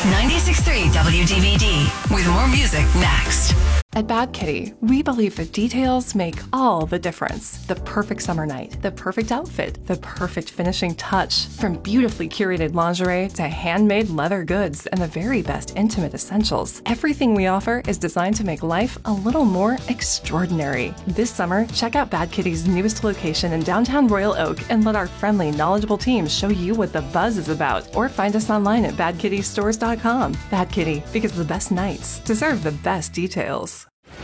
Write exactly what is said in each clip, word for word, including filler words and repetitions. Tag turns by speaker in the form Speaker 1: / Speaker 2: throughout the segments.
Speaker 1: ninety-six point three W D V D with more music next.
Speaker 2: At Bad Kitty, we believe that details make all the difference. The perfect summer night, the perfect outfit, the perfect finishing touch. From beautifully curated lingerie to handmade leather goods and the very best intimate essentials, everything we offer is designed to make life a little more extraordinary. This summer, check out Bad Kitty's newest location in downtown Royal Oak and let our friendly, knowledgeable team show you what the buzz is about. Or find us online at bad kitty stores dot com. Bad Kitty, because the best nights deserve the best details.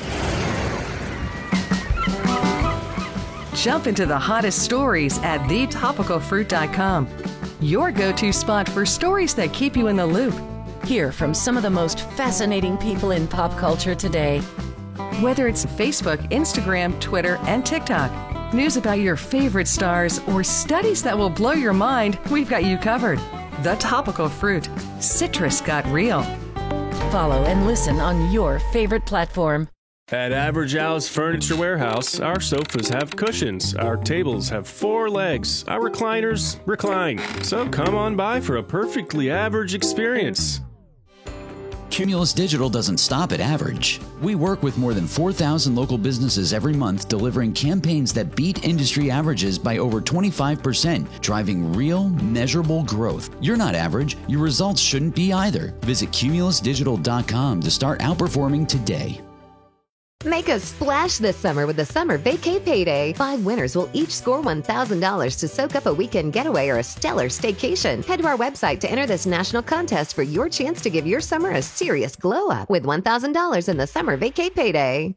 Speaker 3: Jump into the hottest stories at the topical fruit dot com. Your go-to spot for stories that keep you in the loop.
Speaker 4: Hear from some of the most fascinating people in pop culture today.
Speaker 3: Whether it's Facebook, Instagram, Twitter, and TikTok, news about your favorite stars, or studies that will blow your mind, we've got you covered. The Topical Fruit. Citrus got real.
Speaker 4: Follow and listen on your favorite platform.
Speaker 5: At Average Al's Furniture Warehouse, our sofas have cushions, our tables have four legs, our recliners recline. So come on by for a perfectly average experience.
Speaker 6: Cumulus Digital doesn't stop at average. We work with more than four thousand local businesses every month, delivering campaigns that beat industry averages by over twenty-five percent, driving real, measurable growth. You're not average. Your results shouldn't be either. Visit cumulus digital dot com to start outperforming today.
Speaker 7: Make a splash this summer with the Summer Vacay Payday. Five winners will each score one thousand dollars to soak up a weekend getaway or a stellar staycation. Head to our website to enter this national contest for your chance to give your summer a serious glow up with one thousand dollars in the Summer Vacay Payday.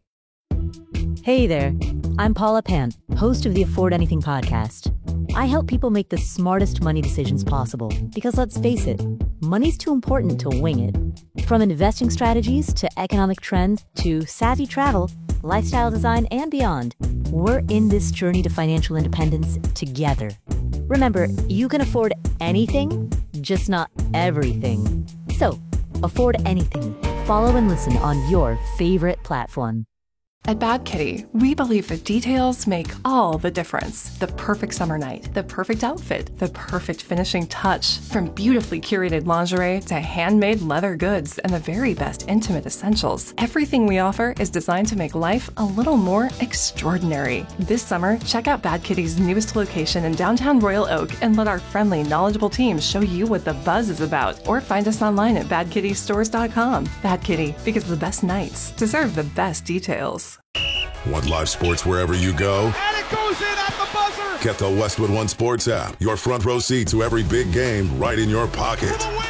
Speaker 8: Hey there, I'm Paula Pant, host of the Afford Anything podcast. I help people make the smartest money decisions possible because, let's face it, money's too important to wing it. From investing strategies to economic trends to savvy travel, lifestyle design, and beyond, we're in this journey to financial independence together. Remember, you can afford anything, just not everything. So, afford anything. Follow and listen on your favorite platform.
Speaker 2: At Bad Kitty, we believe that details make all the difference. The perfect summer night, the perfect outfit, the perfect finishing touch. From beautifully curated lingerie to handmade leather goods and the very best intimate essentials, everything we offer is designed to make life a little more extraordinary. This summer, check out Bad Kitty's newest location in downtown Royal Oak and let our friendly, knowledgeable team show you what the buzz is about. Or find us online at bad kitty stores dot com. Bad Kitty, because the best nights deserve the best details.
Speaker 9: Want live sports wherever you go?
Speaker 10: And it goes in at the buzzer!
Speaker 9: Get the Westwood One Sports app. Your front row seat to every big game right in your pocket.
Speaker 10: For the win!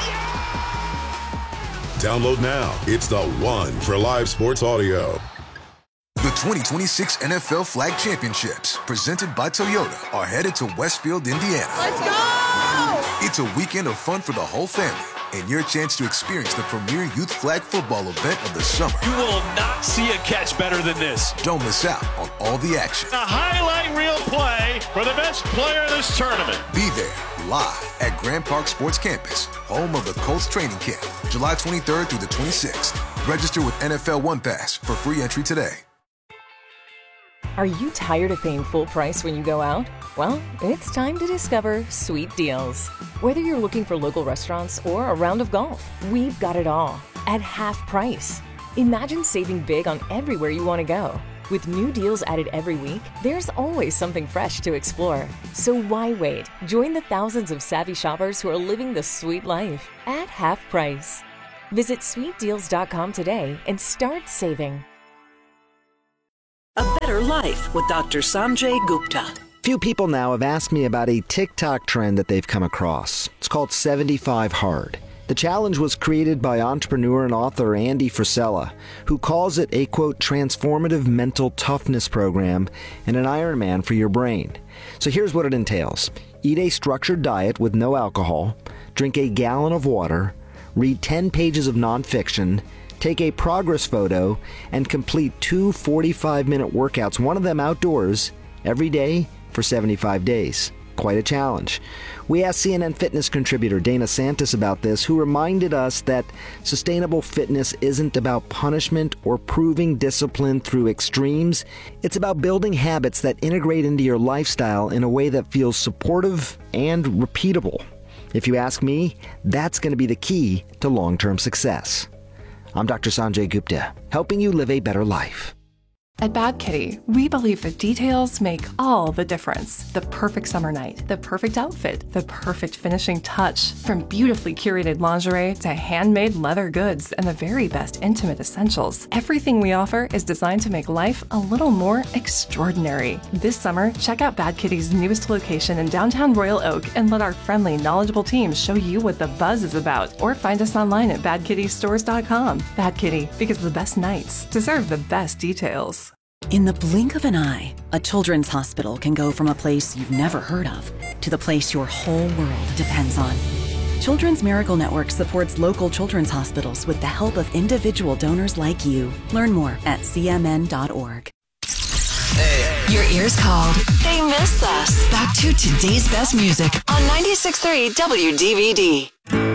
Speaker 10: Yeah!
Speaker 9: Download now. It's the one for live sports audio.
Speaker 11: The twenty twenty-six N F L Flag Championships, presented by Toyota, are headed to Westfield, Indiana.
Speaker 10: Let's go!
Speaker 11: It's a weekend of fun for the whole family, and your chance to experience the premier youth flag football event of the summer.
Speaker 12: You will not see a catch better than this.
Speaker 11: Don't miss out on all the action.
Speaker 12: A highlight reel play for the best player of this tournament.
Speaker 11: Be there live at Grand Park Sports Campus, home of the Colts training camp, July twenty-third through the twenty-sixth. Register with N F L One Pass for free entry today.
Speaker 13: Are you tired of paying full price when you go out? Well, it's time to discover Sweet Deals. Whether you're looking for local restaurants or a round of golf, we've got it all at half price. Imagine saving big on everywhere you want to go. With new deals added every week, there's always something fresh to explore. So why wait? Join the thousands of savvy shoppers who are living the sweet life at half price. Visit sweet deals dot com today and start saving.
Speaker 14: A Better Life with Doctor Sanjay Gupta.
Speaker 15: Few people now have asked me about a TikTok trend that they've come across. It's called seventy-five hard. The challenge was created by entrepreneur and author Andy Frisella, who calls it a, quote, transformative mental toughness program and an Ironman for your brain. So here's what it entails. Eat a structured diet with no alcohol, drink a gallon of water, read ten pages of nonfiction, take a progress photo, and complete two forty-five minute workouts, one of them outdoors, every day for seventy-five days. Quite a challenge. We asked C N N Fitness contributor Dana Santis about this, who reminded us that sustainable fitness isn't about punishment or proving discipline through extremes. It's about building habits that integrate into your lifestyle in a way that feels supportive and repeatable. If you ask me, that's going to be the key to long-term success. I'm Doctor Sanjay Gupta, helping you live a better life.
Speaker 2: At Bad Kitty, we believe the details make all the difference. The perfect summer night, the perfect outfit, the perfect finishing touch. From beautifully curated lingerie to handmade leather goods and the very best intimate essentials, everything we offer is designed to make life a little more extraordinary. This summer, check out Bad Kitty's newest location in downtown Royal Oak and let our friendly, knowledgeable team show you what the buzz is about. Or find us online at bad kitty stores dot com. Bad Kitty, because the best nights deserve the best details.
Speaker 16: In the blink of an eye, a children's hospital can go from a place you've never heard of to the place your whole world depends on. Children's Miracle Network supports local children's hospitals with the help of individual donors like you. Learn more at c m n dot org.
Speaker 1: Hey. Your ears called. They miss us. Back to today's best music on ninety-six point three W D V D.